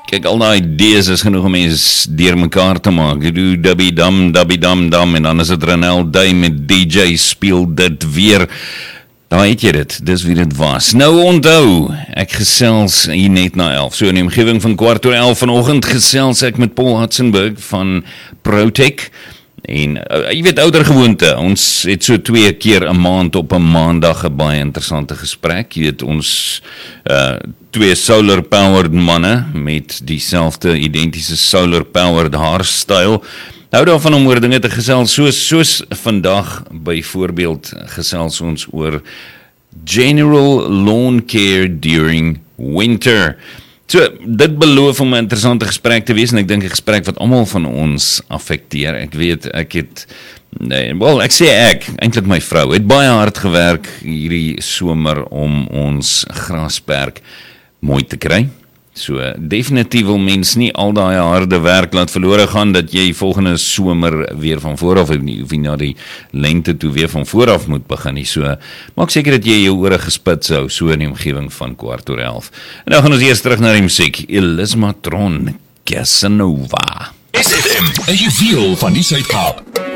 Kyk, al die idees is genoeg om mens deur mekaar te maak. Jy doe dubby-dum, en dan is het Ranel Day met DJ speel dit weer. Daar het jy dit, dis wie dit was. Nou onthou, ek gesels hier net na 11. So in die omgewing van 11:15 vanoggend gesels ek met Paul Hudsenberg van Protec. En jy weet, ouer gewoonte, ons het so 2 keer 'n maand op 'n maandag 'n baie interessante gesprek. Jy weet, ons 2 solar-powered manne met dieselfde identiese solar-powered haarstyl. Hou daarvan om oor dinge te gesels, soos vandag byvoorbeeld gesels ons oor general lawn care during winter. So, dit beloof om 'n interessante gesprek te wees, en ek dink 'n gesprek wat almal van ons affekteer. Ek weet, eintlik my vrou, het baie hard gewerk hierdie somer om ons grasperk mooi te kry. So, definitief wil mens nie al daai harde werk laat verlore gaan, dat jy volgende somer weer van vooraf, of jy na die lente toe weer van vooraf moet begin nie. So, maak seker dat jy jou ore gespits hou, so in die omgewing van 11:15. En nou gaan ons eers terug na die musiek. Elismatron, Casanova. SFM, 'n juweel van die Suid-Kaap.